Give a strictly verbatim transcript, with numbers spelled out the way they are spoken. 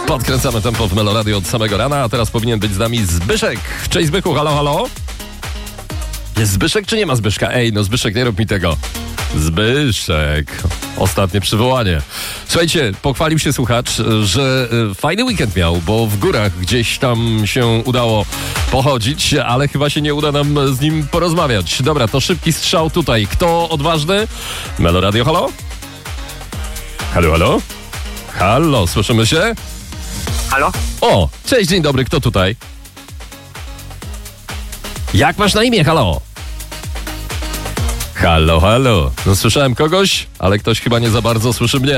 Podkręcamy tempo w Meloradio od samego rana, a teraz powinien być z nami Zbyszek. Cześć Zbychu, halo, halo? Jest Zbyszek czy nie ma Zbyszka? Ej, no Zbyszek, nie rób mi tego. Zbyszek. Ostatnie przywołanie. Słuchajcie, pochwalił się słuchacz, że fajny weekend miał, bo w górach gdzieś tam się udało pochodzić, ale chyba się nie uda nam z nim porozmawiać. Dobra, to szybki strzał tutaj. Kto odważny? Meloradio, halo? Halo, halo? Halo, słyszymy się? Halo? O, cześć, dzień dobry, kto tutaj? Jak masz na imię, halo? Halo, halo. No słyszałem kogoś, ale ktoś chyba nie za bardzo słyszy mnie.